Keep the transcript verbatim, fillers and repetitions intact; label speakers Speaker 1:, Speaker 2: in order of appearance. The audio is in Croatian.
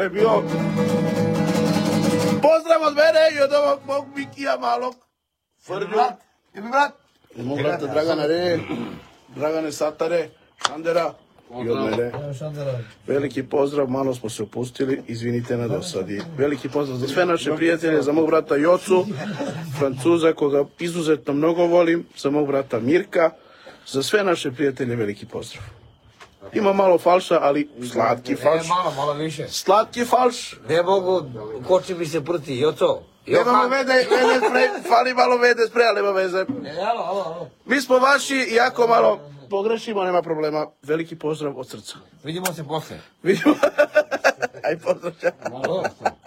Speaker 1: je bio. Pozdrav od mene i od ovog mog Mikija malog.
Speaker 2: Ili brat? Ili brat?
Speaker 1: I mog brata Dragana Re, Dragane Satare, Šandera i od mene. Veliki pozdrav, malo smo se opustili, izvinite na dosadi. Veliki pozdrav za sve naše prijatelje, za mog brata Jocu, Francuza koga izuzetno mnogo volim, za mog brata Mirka, za sve naše prijatelje veliki pozdrav. Ima malo falša, ali slatki falš.
Speaker 2: Ne, malo, malo više.
Speaker 1: Slatki falš.
Speaker 2: Ne mogu, koči mi se prti, Joco.
Speaker 1: Nemamo vede, vede sprej, fali malo vede sprej, ali nema veze.
Speaker 2: E, alo, alo, alo.
Speaker 1: Mi smo vaši, iako malo pogrešimo, nema problema. Veliki pozdrav od srca.
Speaker 2: Vidimo se posle.
Speaker 1: Vidimo. Aj pozdrav.
Speaker 2: Malo.